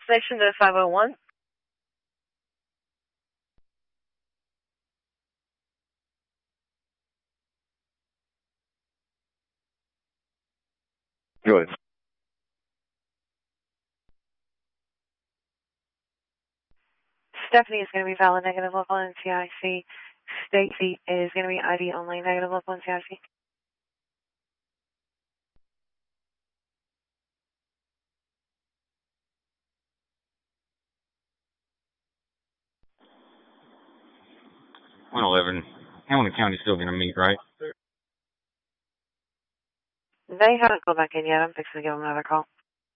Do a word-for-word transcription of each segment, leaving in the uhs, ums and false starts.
Station to five oh one. Go ahead. Stephanie is going to be valid negative local N C I C. Stacy is going to be I D only negative local N C I C. one eleven. Hamilton County's still going to meet, right? They haven't called back in yet. I'm fixing to give them another call.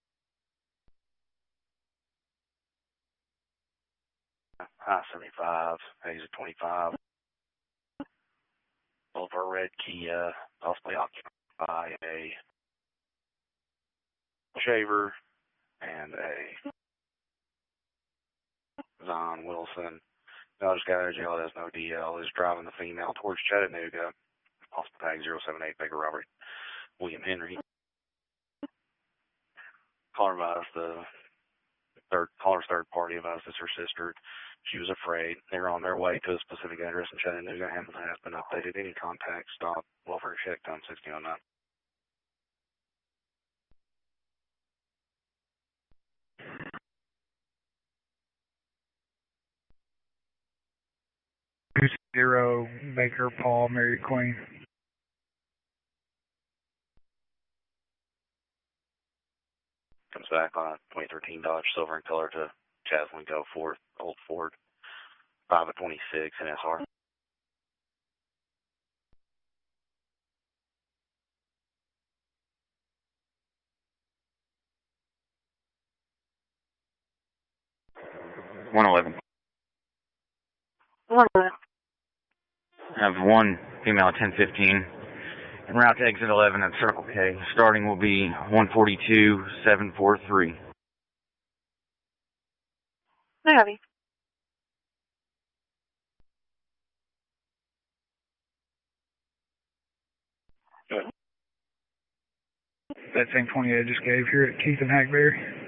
I seventy-five, exit twenty-five. Over red Kia, possibly occupied by a shaver and a Zon Wilson. No, just got out of jail, has no D L, is driving the female towards Chattanooga. Possible tag zero seven eight, Baker Robert, William Henry. Caller advised the third, caller's third party advised it's her sister. She was afraid. They were on their way to a specific address in Chattanooga. Hamilton has been updated. Any contact, stop, welfare check, done sixteen oh nine. Zero, Baker, Paul, Mary Queen. Comes back on a twenty thirteen Dodge Silver in color to Chaslin Go Ford, Old Ford, five of twenty-six N S R. one eleven. One minute. I have one female at ten fifteen. En route to exit eleven at Circle K. Starting will be one forty-two seven forty-three. I have you. That same twenty I just gave here at Keith and Hackberry.